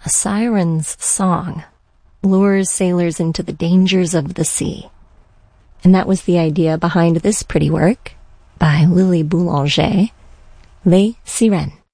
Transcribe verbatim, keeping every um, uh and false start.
A siren's song lures sailors into the dangers of the sea. And that was the idea behind this pretty work by Lily Boulanger, Les Sirènes.